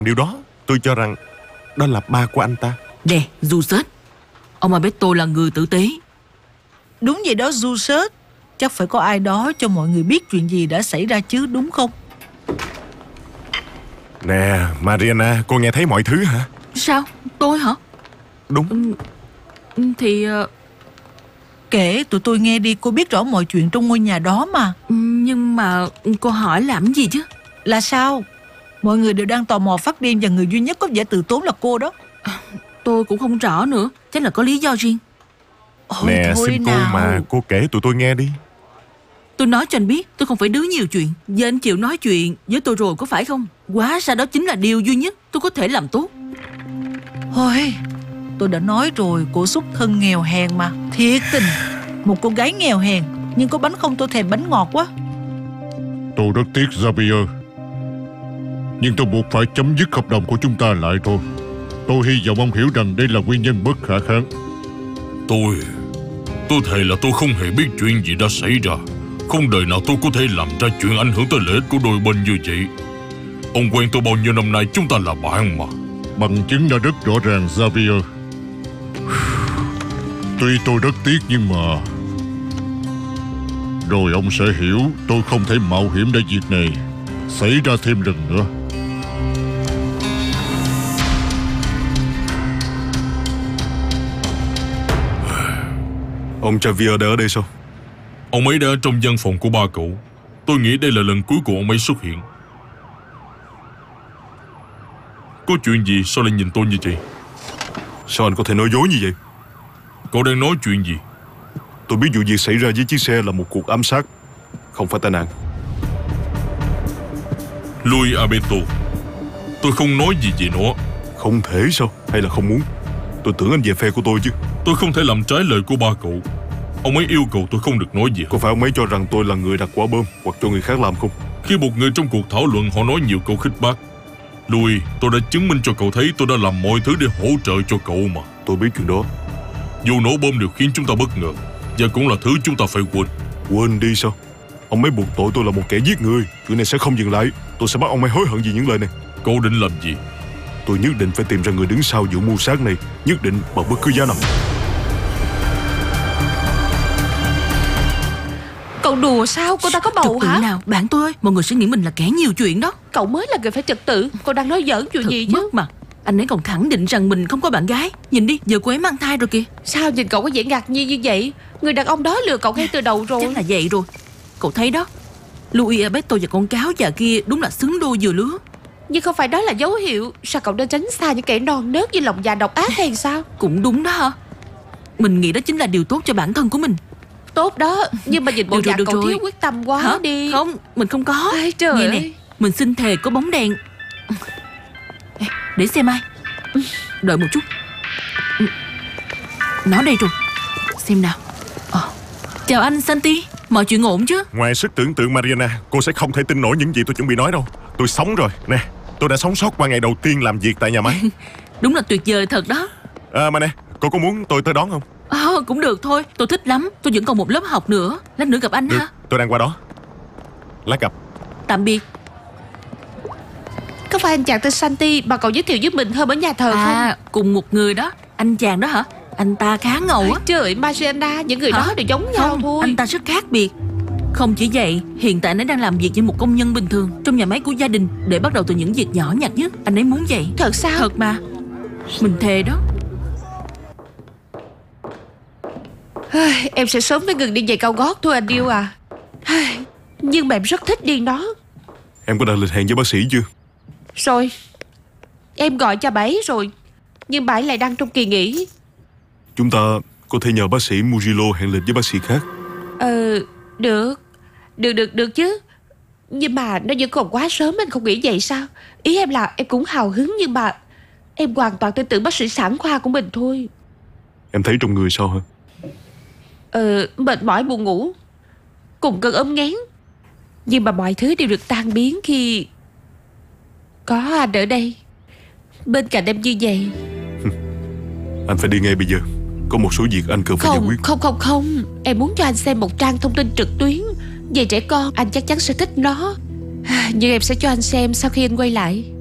Điều đó tôi cho rằng đó là ba của anh ta. Nè, Joseph, ông Alberto là người tử tế. Đúng vậy đó Joseph. Chắc phải có ai đó cho mọi người biết chuyện gì đã xảy ra chứ, đúng không? Nè Mariana, cô nghe thấy mọi thứ hả? Sao? Tôi hả? Đúng. Thì Kể tụi tôi nghe đi, cô biết rõ mọi chuyện trong ngôi nhà đó mà. nhưng mà cô hỏi làm gì chứ? Là sao? Mọi người đều đang tò mò phát điên và người duy nhất có vẻ từ tốn là cô đó. Tôi cũng không rõ nữa. Chắc là có lý do riêng. Ôi, Nè thôi xin cô nào. mà, cô kể tụi tôi nghe đi. Tôi nói cho anh biết, tôi không phải đứa nhiều chuyện. Giờ anh chịu nói chuyện với tôi rồi có phải không? Hóa ra đó chính là điều duy nhất tôi có thể làm tốt. Thôi, tôi đã nói rồi, cô xuất thân nghèo hèn mà. Thiệt tình, một cô gái nghèo hèn, nhưng có bánh không tôi thèm bánh ngọt quá. Tôi rất tiếc Xavier, nhưng tôi buộc phải chấm dứt hợp đồng của chúng ta lại thôi. Tôi hy vọng ông hiểu rằng đây là nguyên nhân bất khả kháng. Tôi thề là tôi không hề biết chuyện gì đã xảy ra. Không đời nào tôi có thể làm ra chuyện ảnh hưởng tới lợi ích của đôi bên như vậy. Ông quen tôi bao nhiêu năm nay, chúng ta là bạn mà. Bằng chứng đã rất rõ ràng Xavier. Tuy tôi rất tiếc nhưng mà rồi ông sẽ hiểu tôi không thể mạo hiểm để việc này xảy ra thêm lần nữa. Ông Xavier đã ở đây sao? Ông ấy đã ở trong văn phòng của ba cậu. Tôi nghĩ đây là lần cuối cùng ông ấy xuất hiện. Có chuyện gì sao lại nhìn tôi như vậy? Sao anh có thể nói dối như vậy? Cậu đang nói chuyện gì? Tôi biết vụ việc xảy ra với chiếc xe là một cuộc ám sát, không phải tai nạn. Luis Alberto, tôi không nói gì về nó. Không thể sao? Hay là không muốn? Tôi tưởng anh về phe của tôi chứ. Tôi không thể làm trái lời của ba cậu. Ông ấy yêu cầu tôi không được nói gì. Có phải ông ấy cho rằng tôi là người đặt quả bom hoặc cho người khác làm không? Khi một người trong cuộc thảo luận họ nói nhiều câu khích bác. Louis, tôi đã chứng minh cho cậu thấy tôi đã làm mọi thứ để hỗ trợ cho cậu mà. Tôi biết chuyện đó. Vụ nổ bom đều khiến chúng ta bất ngờ, và cũng là thứ chúng ta phải quên. Quên đi sao? Ông ấy buộc tội tôi là một kẻ giết người. Chuyện này sẽ không dừng lại. Tôi sẽ bắt ông ấy hối hận vì những lời này. Cậu định làm gì? Tôi nhất định phải tìm ra người đứng sau vụ mưu sát này. Nhất định bằng bất cứ giá nào. Cậu đùa sao? Cô ta có bầu Trật hả? tự nào, bạn tôi ơi, mọi người sẽ nghĩ mình là kẻ nhiều chuyện đó. Cậu mới là người phải trật tự. Cô đang nói giỡn chuyện Thật gì chứ? mất mà. Anh ấy còn khẳng định rằng mình không có bạn gái. Nhìn đi, giờ cô ấy mang thai rồi kìa. Sao nhìn cậu có vẻ ngạc nhiên như vậy? Người đàn ông đó lừa cậu ngay từ đầu rồi. Chắc là vậy rồi. Cậu thấy đó, Luis Alberto và con cáo già kia đúng là xứng đôi vừa lứa. Nhưng không phải đó là dấu hiệu. Sao cậu nên tránh xa những kẻ non nớt với lòng già độc ác hay sao? Cũng đúng đó hả? Mình nghĩ đó chính là điều tốt cho bản thân của mình. Tốt đó, nhưng mà nhìn bộ dạng cậu thiếu quyết tâm quá Hả? đi. Không, mình không có. Ây, trời Nghe ơi. nè, mình xin thề có bóng đèn. Ê, để xem ai. Đợi một chút. Nó đây rồi. Xem nào. Chào anh Santi, mọi chuyện ổn chứ? Ngoài sức tưởng tượng Mariana, cô sẽ không thể tin nổi những gì tôi chuẩn bị nói đâu. Tôi sống rồi, nè. Tôi đã sống sót qua ngày đầu tiên làm việc tại nhà máy. Đúng là tuyệt vời thật đó. Mà nè, cô có muốn tôi tới đón không? Cũng được thôi, tôi thích lắm. Tôi vẫn còn một lớp học nữa. Lát nữa gặp anh Được, ha. tôi đang qua đó. Lát gặp. Tạm biệt. Có phải anh chàng tên Santi mà cậu giới thiệu giúp mình hôm ở nhà thờ không? Cùng một người đó. Anh chàng đó hả? Anh ta khá ngầu á. Trời ơi, Mariana, những người đó đều giống nhau Không, thôi. anh ta rất khác biệt. Không chỉ vậy, hiện tại anh ấy đang làm việc như một công nhân bình thường trong nhà máy của gia đình, để bắt đầu từ những việc nhỏ nhặt nhất. Anh ấy muốn vậy. Thật sao? Thật mà. Mình thề đó. Em sẽ sớm phải ngừng đi giày cao gót thôi anh yêu à. Nhưng mà em rất thích đi nó. Em có đặt lịch hẹn với bác sĩ chưa? Rồi, em gọi cho bà ấy rồi, nhưng bà ấy lại đang trong kỳ nghỉ. Chúng ta có thể nhờ bác sĩ Murillo hẹn lịch với bác sĩ khác. Được chứ. Nhưng mà nó vẫn còn quá sớm, anh không nghĩ vậy sao? Ý em là em cũng hào hứng, nhưng mà em hoàn toàn tin tưởng bác sĩ sản khoa của mình thôi. Em thấy trong người sao hả? Mệt mỏi buồn ngủ cùng cơn ốm nghén. Nhưng mà mọi thứ đều được tan biến khi có anh ở đây bên cạnh em như vậy. Anh phải đi ngay bây giờ. Có một số việc anh cần phải giải quyết. Không. Em muốn cho anh xem một trang thông tin trực tuyến về trẻ con. Anh chắc chắn sẽ thích nó. Nhưng em sẽ cho anh xem sau khi anh quay lại.